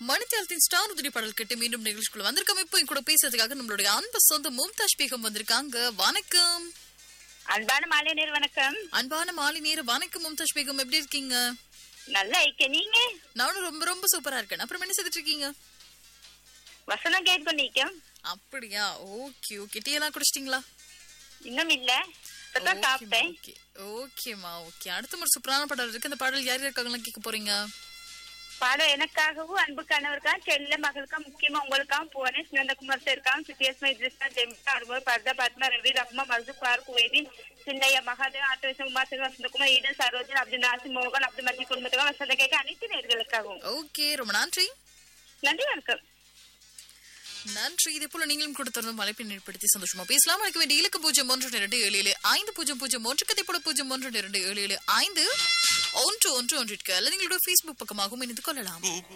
மணித்தியாலத்தின் star உதிரி பாடல் கேட்டு மீண்டும் நிகழ்ச்சிக்குள்ள வந்திருக்கோம். இப்போ என் கூட பேசுறதுக்காக நம்மளுடைய அன்பு சொந்த மும்தாஜ் பேகம் வந்திருக்காங்க. வணக்கம். அன்பான மாலை நேர வணக்கம். அன்பான மாலை நேர வணக்கம் மும்தாஜ் பேகம், எப்படி இருக்கீங்க? நல்லா இருக்கேன், நீங்க? நானும் ரொம்ப ரொம்ப சூப்பரா இருக்கேன். அப்புறம் என்ன செய்துட்டு இருக்கீங்க? வசனம் கேட்டு பண்ணிக்கேன். அப்படியா? Okay okay. டீ எல்லாம் குடிச்சிட்டீங்களா? இன்னும் இல்ல, இப்பதான் சாப்பிட்டேன். ஓகேமா ஓகே. அடுத்த ஒரு சூப்பரான பாடல் இருக்கு. அந்த பாடல் யார் யாருக்காகலாம் கேட்க போறீங்க? பாடம் எனக்காகவும் அன்பு கணவருக்காக செல்ல மகளுக்கா முக்கியமா உங்களுக்காகவும் போனேன். சிவந்தகுமார் சாருக்காகவும் சித்தியஸ்மா இத்ரிஸ்மா ஜெமிகா அருமை பர்தா பத்மா ரவி ரஹ்மா மர்சூப் பார்க் வேதின் சின்னையா மகாதேவ் ஆட்டோசம் உமாசன் வசந்தகுமார் ஈடன் சரோஜன் அப்துல் நாசி மோகன் அப்துல் மஜி குடும்பத்துக்காக வசந்த கேட்க அனைத்து நேர்களுக்காகவும். ஓகே, ரொம்ப நன்றி. நன்றி, வணக்கம். நன்றி. இதே போல நீங்களும் கூட தொடர்ந்து அழைப்பினை ஏற்படுத்தி சந்தோஷமா பேசலாம். அழைக்க வேண்டிய இலக்கு 0122775001 கதை போல 0122775111 அல்லது எங்களுடைய Facebook பக்கமாகவும் இணைந்து கொள்ளலாம்.